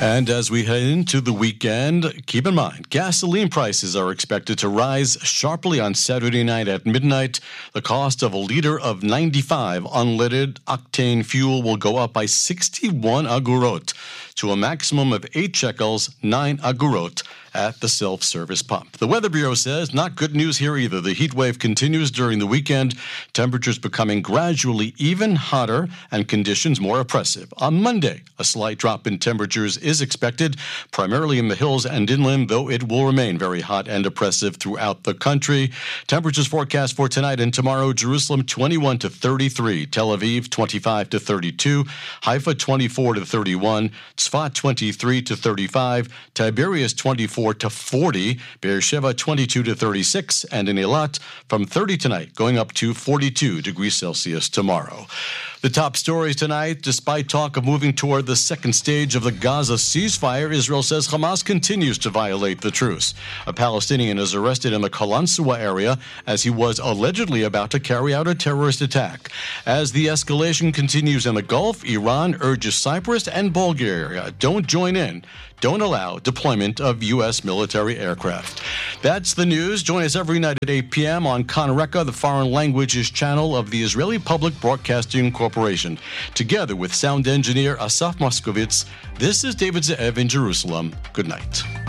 And as we head into the weekend, keep in mind, gasoline prices are expected to rise sharply on Saturday night at midnight. The cost of a liter of 95 unleaded octane fuel will go up by 61 agurot to a maximum of 8 shekels, 9 agurot at the self-service pump. The Weather Bureau says not good news here either. The heat wave continues during the weekend, temperatures becoming gradually even hotter and conditions more oppressive. On Monday, a slight drop in temperatures is expected, primarily in the hills and inland, though it will remain very hot and oppressive throughout the country. Temperatures forecast for tonight and tomorrow: Jerusalem 21 to 33, Tel Aviv 25 to 32, Haifa 24 to 31, Tzfat 23 to 35, Tiberias 24 to 40, Beersheba 22 to 36, and in Eilat from 30 tonight, going up to 42 degrees Celsius tomorrow. The top stories tonight: despite talk of moving toward the second stage of the Gaza ceasefire, Israel says Hamas continues to violate the truce. A Palestinian is arrested in the Kalansua area as he was allegedly about to carry out a terrorist attack. As the escalation continues in the Gulf, Iran urges Cyprus and Bulgaria don't join in. Don't allow deployment of U.S. military aircraft. That's the news. Join us every night at 8 p.m. on Kan Reka, the foreign languages channel of the Israeli Public Broadcasting Corporation. Together with sound engineer Asaf Moskovitz, this is David Ze'ev in Jerusalem. Good night.